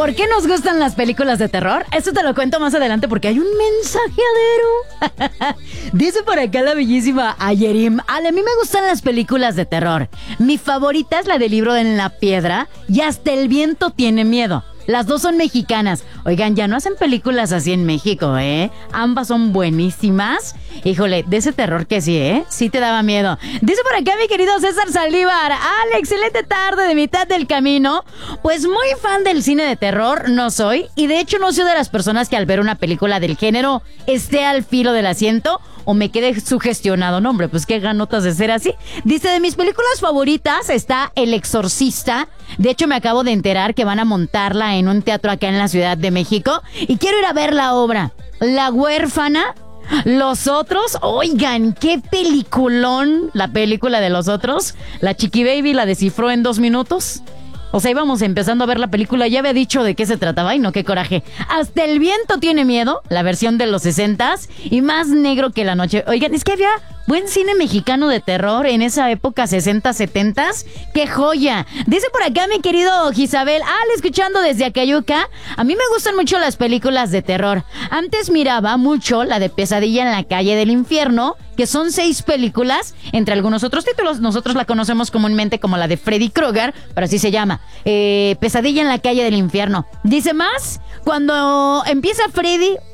¿Por qué nos gustan las películas de terror? Eso te lo cuento más adelante porque hay un mensajeadero. Dice por acá la bellísima Ayerim: Ale, a mí me gustan las películas de terror. Mi favorita es la del Libro en la Piedra y Hasta el viento tiene miedo. Las dos son mexicanas. Oigan, ya no hacen películas así en México, ¿eh? Ambas son buenísimas. Híjole, de ese terror que sí, ¿eh? Sí te daba miedo. Dice por acá mi querido César Saldívar: Ale, excelente tarde de mitad del camino. Pues muy fan del cine de terror no soy. Y de hecho no soy de las personas que al ver una película del género esté al filo del asiento o me quede sugestionado. No, hombre, pues qué ganotas de ser así. Dice, de mis películas favoritas está El Exorcista. De hecho, me acabo de enterar que van a montarla en un teatro acá en la Ciudad de México y quiero ir a ver la obra. La Huérfana, Los Otros. Oigan, qué peliculón la película de Los Otros. La Chiqui Baby la descifró en 2 minutos. O sea, íbamos empezando a ver la película, ya había dicho de qué se trataba. Ay, no, qué coraje. Hasta el viento tiene miedo, la versión de los 60s, y Más negro que la noche. Oigan, es que había buen cine mexicano de terror en esa época, 60s, 70s. ¡Qué joya! Dice por acá mi querido Gisabel: escuchando desde Acayuca. A mí me gustan mucho las películas de terror. Antes miraba mucho la de Pesadilla en la calle del infierno, que son 6 películas, entre algunos otros títulos. Nosotros la conocemos comúnmente como la de Freddy Krueger, pero así se llama. Pesadilla en la calle del infierno. Dice más, cuando empieza Freddy